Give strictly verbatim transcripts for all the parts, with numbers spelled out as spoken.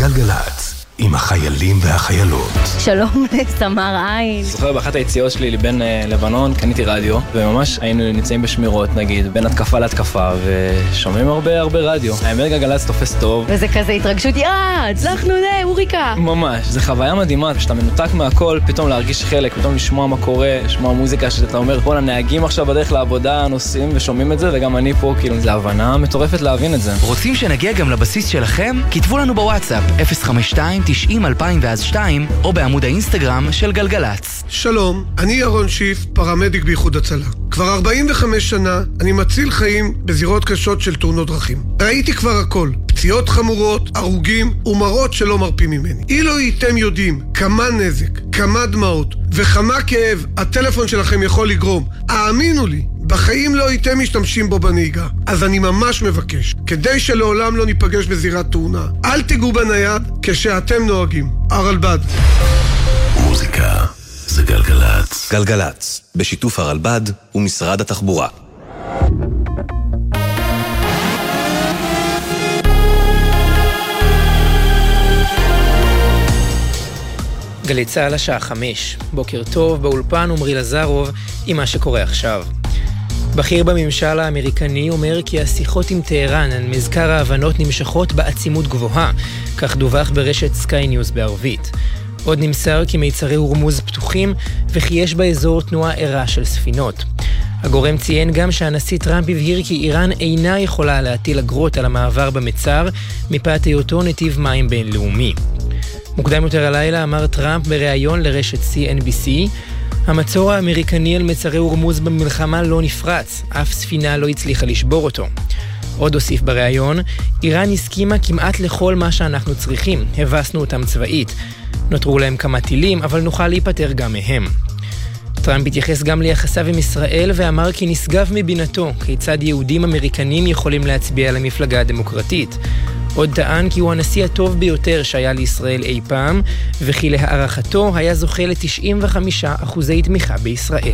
גלגלץ, עם החיילים והחיילות. שלום לסמר עין. זוכר באחת היציאות שלי לבין לבנון, קניתי רדיו, וממש היינו נמצאים בשמירות, נגיד, בין התקפה להתקפה, ושומעים הרבה הרבה רדיו. האמת גלגלץ תופס טוב. וזה כזה התרגשות, יאה, הצלחנו דה, אוריקה. ממש, זה חוויה מדהימה, שאתה מנותק מהכל, פתאום להרגיש חלק, פתאום לשמוע מה קורה, לשמוע מוזיקה שאתה אומר, בוא הנהגים עכשיו בדרך לעבודה, נוסעים ושומעים את זה, וגם אני פה, כאילו, זה הבנה מטורפת להבין את זה. רוצים שנגיע גם לבסיס שלכם? כתבו לנו בוואטסאפ אפס חמש שתיים תשעים אלפיים ואז שתיים או בעמוד האינסטגרם של גלגלץ. שלום, אני ירון שיף, פרמדיק באיחוד הצלה. כבר ארבעים וחמש שנה אני מציל חיים בזירות קשות של תאונות דרכים. ראיתי כבר הכל, פציעות חמורות, הרוגים ומראות שלא מרפים ממני. אילו הייתם יודעים כמה נזק, כמה דמעות וכמה כאב הטלפון שלכם יכול לגרום, האמינו לי, בחיים לא הייתם משתמשים בו בנהיגה. אז אני ממש מבקש, כדי שלעולם לא ניפגש בזירת תאונה, אל תיגעו בנייד כשאתם נוהגים. הרלב"ד. מוזיקה זה גלגלץ. גלגלץ, בשיתוף הרלב"ד ומשרד התחבורה. גלי צהל השעה חמש. בוקר טוב, באולפן עמרי לזרוב עם מה שקורה עכשיו. בכיר בממשל האמריקני אומר כי השיחות עם טהרן על מזכר ההבנות נמשכות בעצימות גבוהה, כך דווח ברשת סקיי ניוז בערבית. עוד נמסר כי מיצרי הורמוז פתוחים וכי יש באזור תנועה ערה של ספינות. הגורם ציין גם שהנשיא טראמפ הבהיר כי איראן אינה יכולה להטיל אגרות על המעבר במצר מפאת היותו נתיב מים בינלאומי. מוקדם יותר הלילה אמר טראמפ בריאיון לרשת סי אן בי סי, המצור האמריקני על מצרי הורמוז במלחמה לא נפרץ, אף ספינה לא הצליחה לשבור אותו. עוד הוסיף בריאיון, איראן הסכימה כמעט לכל מה שאנחנו צריכים, הבסנו אותם צבאית. נותרו להם כמה טילים, אבל נוכל להיפטר גם מהם. טראמפ התייחס גם ליחסיו עם ישראל ואמר כי נשגב מבינתו כיצד יהודים אמריקנים יכולים להצביע על המפלגה הדמוקרטית. עוד טען כי הוא הנשיא הטוב ביותר שהיה לישראל אי פעם, וכי להערכתו היה זוכה ל-תשעים וחמישה אחוזי תמיכה בישראל.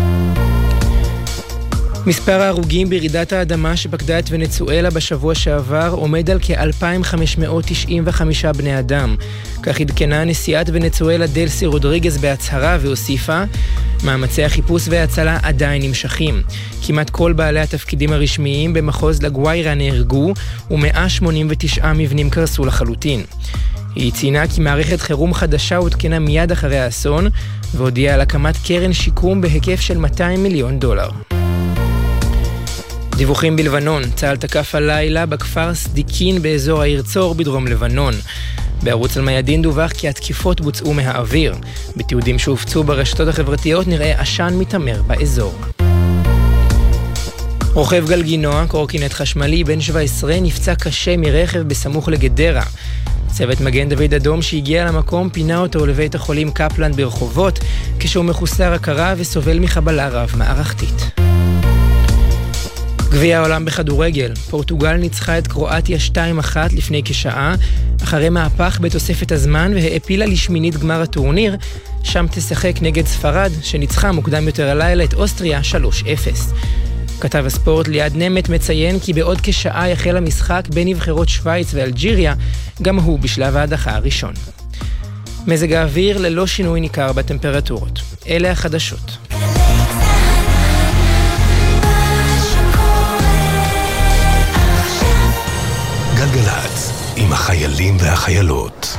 מספר ההרוגים ברעידת האדמה שפקדה את ונצואלה בשבוע שעבר עומד על כ-אלפיים וחמש מאות תשעים וחמישה בני אדם. כך עדכנה נשיאת ונצואלה דלסי רודריגז בהצהרה והוסיפה, מאמצי החיפוש וההצלה עדיין נמשכים. כמעט כל בעלי התפקידים הרשמיים במחוז לגוויירה נהרגו ו-מאה שמונים ותשעה מבנים קרסו לחלוטין. היא ציינה כי מערכת חירום חדשה הותקנה מיד אחרי האסון והודיעה על הקמת קרן שיקום בהיקף של מאתיים מיליון דולר. דיווחים בלבנון, צה"ל תקף הלילה בכפר סדיקין באזור העיר צור בדרום לבנון. בערוץ אל-מיאדין דווח כי התקיפות בוצעו מהאוויר. בתיעודים שהופצו ברשתות החברתיות נראה עשן מתמר באזור. רוכב גלגינוע, קורקינט חשמלי בן שבע עשרה, נפצע קשה מרכב בסמוך לגדרה. צוות מגן דוד אדום שהגיע למקום פינה אותו לבית החולים קפלן ברחובות, כשהוא מחוסר הכרה וסובל מחבלה רב מערכתית. גביע העולם בכדורגל, פורטוגל ניצחה את קרואטיה שתיים אחת לפני כשעה, אחרי מהפך בתוספת הזמן והעפילה לשמינית גמר הטורניר, שם תשחק נגד ספרד, שניצחה מוקדם יותר הלילה את אוסטריה שלוש אפס. כתב הספורט ליעד נמת מציין כי בעוד כשעה יחל המשחק בין נבחרות שוויץ ואלג'יריה, גם הוא בשלב ההדחה הראשון. מזג האוויר ללא שינוי ניכר בטמפרטורות. אלה החדשות. גלגלץ, עם החיילים והחיילות.